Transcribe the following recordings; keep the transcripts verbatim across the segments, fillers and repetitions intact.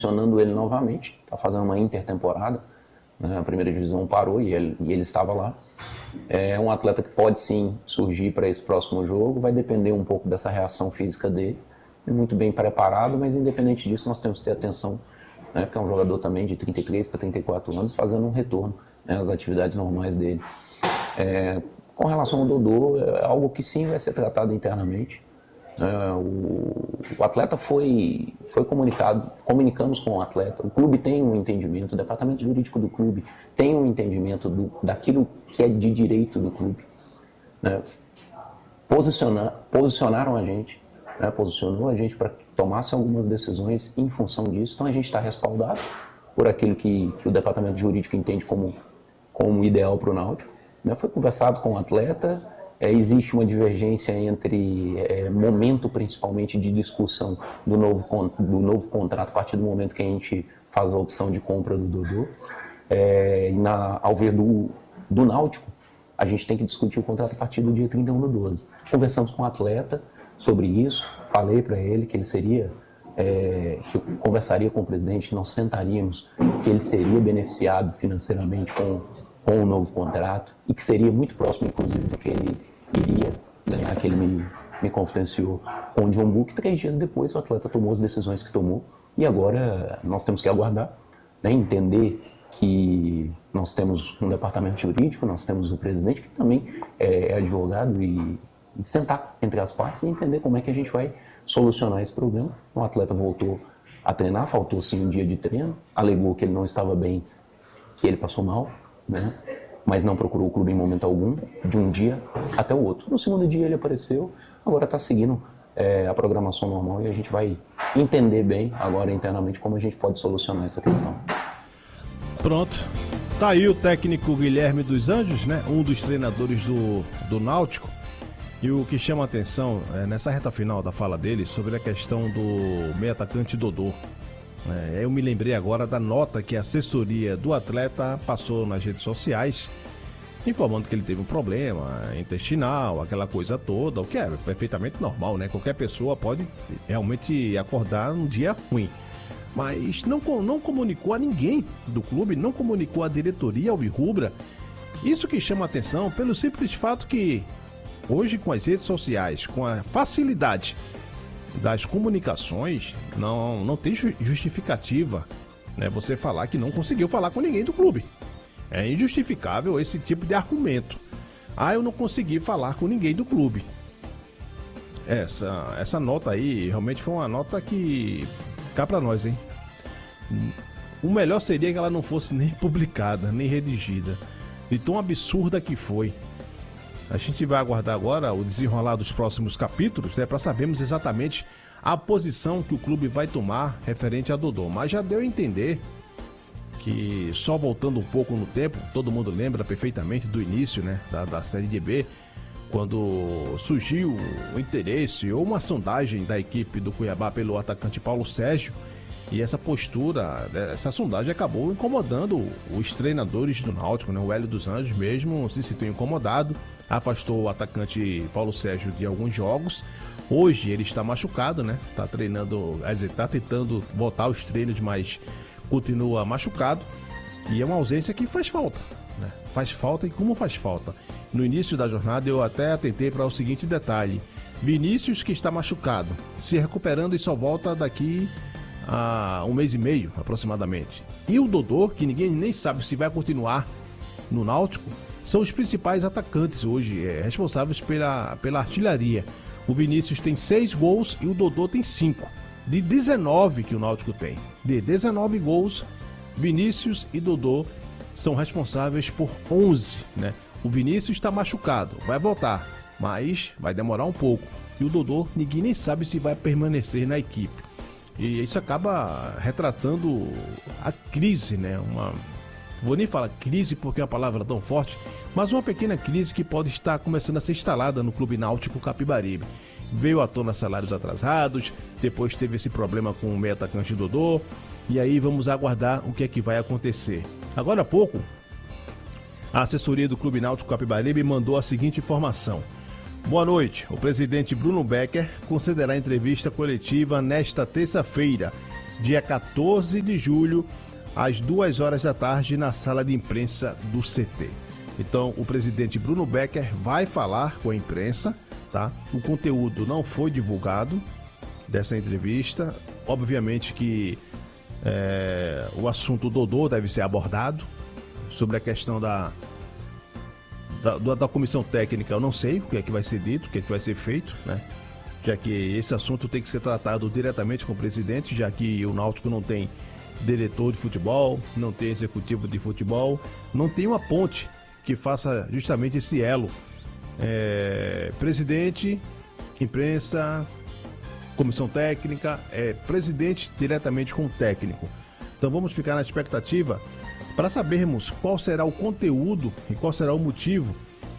selecionando ele novamente, está fazendo uma intertemporada, né? A primeira divisão parou e ele, e ele estava lá. É um atleta que pode sim surgir para esse próximo jogo, vai depender um pouco dessa reação física dele, é muito bem preparado, mas independente disso nós temos que ter atenção, né? Porque é um jogador também de trinta e três para trinta e quatro anos fazendo um retorno, né, às atividades normais dele. É, com relação ao Dodô, é algo que sim vai ser tratado internamente. É, o, o atleta foi, foi comunicado, comunicamos com o atleta, o clube tem um entendimento, o departamento jurídico do clube tem um entendimento do, daquilo que é de direito do clube, né? Posicionar, posicionaram a gente, né? Posicionou a gente para que tomasse algumas decisões em função disso, então a gente está respaldado por aquilo que, que o departamento jurídico entende como, como ideal para o Náutico, né? Foi conversado com o atleta. É, existe uma divergência entre é, momento, principalmente, de discussão do novo, do novo contrato, a partir do momento que a gente faz a opção de compra do Dodô. É, na, ao ver do, do Náutico, a gente tem que discutir o contrato a partir do dia trinta e um do doze. Conversamos com o atleta sobre isso, falei para ele que ele seria, é, que eu conversaria com o presidente, que nós sentaríamos, que ele seria beneficiado financeiramente com, com o novo contrato e que seria muito próximo, inclusive, do que ele iria ganhar, que ele me, me confidenciou com o John Book. Três dias depois o atleta tomou as decisões que tomou e agora nós temos que aguardar, né, entender que nós temos um departamento jurídico, nós temos o presidente que também é, é advogado e, e sentar entre as partes e entender como é que a gente vai solucionar esse problema. O atleta voltou a treinar, faltou sim um dia de treino, alegou que ele não estava bem, que ele passou mal, né? Mas não procurou o clube em momento algum, de um dia até o outro. No segundo dia ele apareceu, agora está seguindo é, a programação normal e a gente vai entender bem agora internamente como a gente pode solucionar essa questão. Pronto. Tá aí o técnico Guilherme dos Anjos, né? Um dos treinadores do, do Náutico. E o que chama a atenção é, nessa reta final da fala dele sobre a questão do meio atacante Dodô. É, eu me lembrei agora da nota que a assessoria do atleta passou nas redes sociais, informando que ele teve um problema intestinal, aquela coisa toda, o que é perfeitamente normal, né? Qualquer pessoa pode realmente acordar um dia ruim. Mas não, não comunicou a ninguém do clube, não comunicou a diretoria alvirrubra. Isso que chama a atenção pelo simples fato que hoje, com as redes sociais, com a facilidade das comunicações, não, não tem justificativa, né, você falar que não conseguiu falar com ninguém do clube. É injustificável esse tipo de argumento. Ah, eu não consegui falar com ninguém do clube. Essa, essa nota aí realmente foi uma nota que cá pra nós, hein? O melhor seria que ela não fosse nem publicada, nem redigida, de tão absurda que foi. A gente vai aguardar agora o desenrolar dos próximos capítulos, né, para sabermos exatamente a posição que o clube vai tomar referente a Dodô. Mas já deu a entender que, só voltando um pouco no tempo, todo mundo lembra perfeitamente do início, né, da, da Série D B, quando surgiu o interesse ou uma sondagem da equipe do Cuiabá pelo atacante Paulo Sérgio, e essa postura, essa sondagem acabou incomodando os treinadores do Náutico, né? O Hélio dos Anjos mesmo se sentiu incomodado, afastou o atacante Paulo Sérgio de alguns jogos. Hoje ele está machucado, né? Está treinando, está tentando voltar aos treinos, mas continua machucado. E é uma ausência que faz falta, né? Faz falta, e como faz falta? No início da jornada eu até atentei para o seguinte detalhe: Vinícius, que está machucado, se recuperando e só volta daqui a um mês e meio aproximadamente. E o Dodô, que ninguém nem sabe se vai continuar no Náutico, são os principais atacantes hoje, é, responsáveis pela, pela artilharia. O Vinícius tem seis gols e o Dodô tem cinco. De dezenove que o Náutico tem. De dezenove gols, Vinícius e Dodô são responsáveis por onze, né? O Vinícius está machucado, vai voltar, mas vai demorar um pouco. E o Dodô, ninguém nem sabe se vai permanecer na equipe. E isso acaba retratando a crise, né? Uma, vou nem falar crise porque é uma palavra tão forte, mas uma pequena crise que pode estar começando a ser instalada no Clube Náutico Capibaribe. Veio à tona salários atrasados, depois teve esse problema com o meio atacante Dodô, e aí vamos aguardar o que é que vai acontecer. Agora há pouco, a assessoria do Clube Náutico Capibaribe mandou a seguinte informação. Boa noite. O presidente Bruno Becker concederá entrevista coletiva nesta terça-feira, dia quatorze de julho, às duas horas da tarde, na sala de imprensa do C T. Então, o presidente Bruno Becker vai falar com a imprensa, tá? O conteúdo não foi divulgado dessa entrevista. Obviamente que é, o assunto Dodô deve ser abordado. Sobre a questão da, da, da comissão técnica, eu não sei o que é que vai ser dito, o que é que vai ser feito, né? Já que esse assunto tem que ser tratado diretamente com o presidente, já que o Náutico não tem diretor de futebol, não tem executivo de futebol, não tem uma ponte que faça justamente esse elo. É, presidente, imprensa, comissão técnica, é, presidente diretamente com o técnico. Então vamos ficar na expectativa para sabermos qual será o conteúdo e qual será o motivo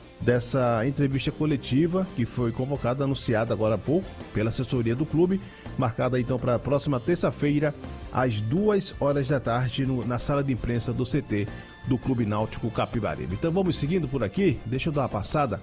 dessa entrevista coletiva que foi convocada, anunciada agora há pouco pela assessoria do clube, marcada então para a próxima terça-feira, às duas horas da tarde, no, na sala de imprensa do C T do Clube Náutico Capibaribe. Então vamos seguindo por aqui, deixa eu dar uma passada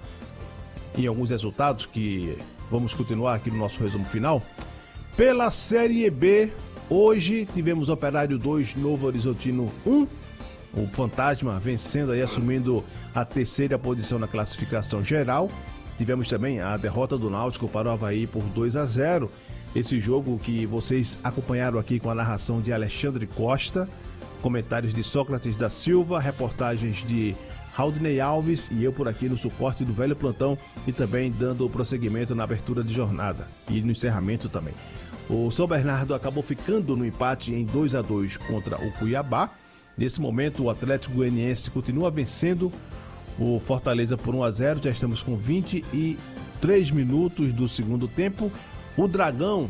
em alguns resultados que vamos continuar aqui no nosso resumo final. Pela Série B, hoje tivemos Operário dois, Novo Horizontino um, o Fantasma vencendo aí, assumindo a terceira posição na classificação geral. Tivemos também a derrota do Náutico para o Avaí por dois a zero. Esse jogo que vocês acompanharam aqui com a narração de Alexandre Costa, comentários de Sócrates da Silva, reportagens de Raudney Alves e eu por aqui no suporte do Velho Plantão e também dando prosseguimento na abertura de jornada e no encerramento também. O São Bernardo acabou ficando no empate em dois a dois contra o Cuiabá. Nesse momento, o Atlético Goianiense continua vencendo o Fortaleza por um a zero. Já estamos com vinte e três minutos do segundo tempo. O Dragão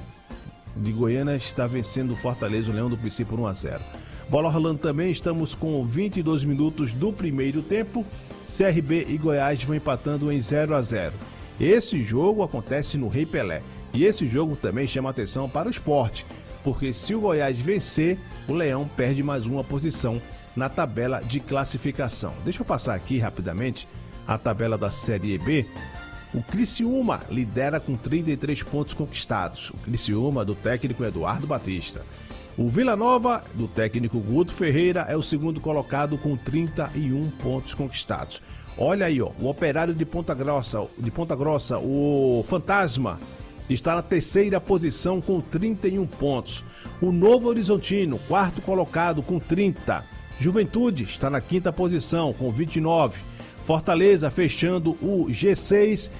de Goiânia está vencendo o Fortaleza, o Leão do Pici, por um a zero. Bola rolando também, estamos com vinte e dois minutos do primeiro tempo. C R B e Goiás vão empatando em zero a zero. Esse jogo acontece no Rei Pelé. E esse jogo também chama atenção para o Sport, porque se o Goiás vencer, o Leão perde mais uma posição na tabela de classificação. Deixa eu passar aqui rapidamente a tabela da Série B. O Criciúma lidera com trinta e três pontos conquistados. O Criciúma do técnico Eduardo Batista. O Vila Nova, do técnico Guto Ferreira, é o segundo colocado com trinta e um pontos conquistados. Olha aí, ó, o Operário de Ponta Grossa, de Ponta Grossa, o Fantasma, está na terceira posição com trinta e um pontos. O Novo Horizontino, quarto colocado com trinta. Juventude está na quinta posição com vinte e nove. Fortaleza fechando o G seis,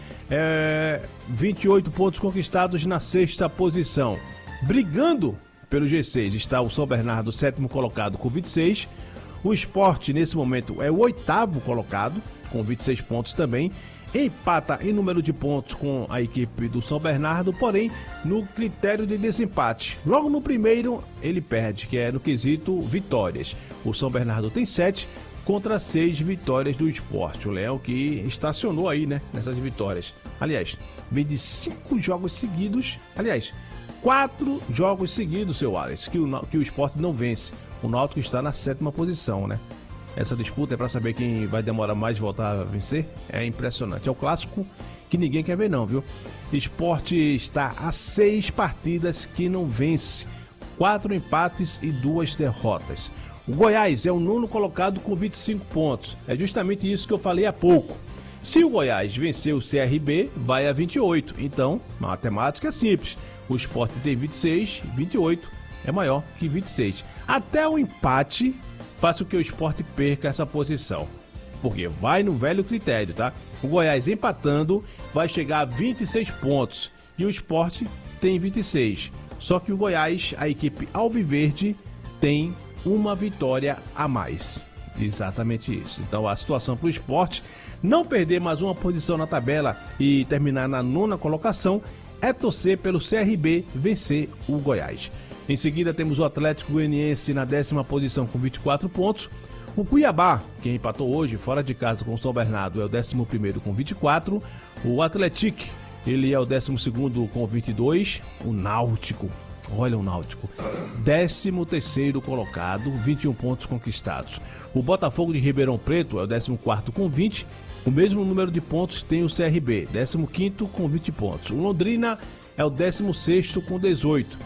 é, vinte e oito pontos conquistados na sexta posição. Brigando pelo G seis está o São Bernardo, sétimo colocado com vinte e seis. O Sport nesse momento é o oitavo colocado com vinte e seis pontos também. Empata em número de pontos com a equipe do São Bernardo, porém no critério de desempate. Logo no primeiro ele perde, que é no quesito vitórias. O São Bernardo tem sete contra seis vitórias do Sport. O Leão que estacionou aí, né, nessas vitórias. Aliás, vem de cinco jogos seguidos, aliás, quatro jogos seguidos, seu Alex, que o, que o Sport não vence. O Náutico está na sétima posição, né? Essa disputa é para saber quem vai demorar mais de voltar a vencer. É impressionante. É o clássico que ninguém quer ver não, viu? Sport está a seis partidas que não vence. Quatro empates e duas derrotas. O Goiás é o nono colocado com vinte e cinco pontos. É justamente isso que eu falei há pouco. Se o Goiás vencer o C R B, vai a vinte e oito. Então, matemática é simples. O Sport tem vinte e seis, vinte e oito é maior que vinte e seis. Até o empate faça com que o Sport perca essa posição. Porque vai no velho critério, tá? O Goiás empatando vai chegar a vinte e seis pontos. E o Sport tem vinte e seis. Só que o Goiás, a equipe alviverde, tem uma vitória a mais. Exatamente isso. Então a situação para o Sport não perder mais uma posição na tabela e terminar na nona colocação é torcer pelo C R B vencer o Goiás. Em seguida temos o Atlético Goianiense na décima posição com vinte e quatro pontos. O Cuiabá, que empatou hoje fora de casa com o São Bernardo, é o décimo primeiro com vinte e quatro. O Atlético, ele é o décimo segundo com vinte e dois. O Náutico, olha o Náutico, décimo terceiro colocado, vinte e um pontos conquistados. O Botafogo de Ribeirão Preto é o décimo quarto com vinte. O mesmo número de pontos tem o C R B, décimo quinto com vinte pontos. O Londrina é o décimo sexto com dezoito.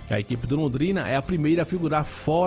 A equipe do Londrina é a primeira a figurar fora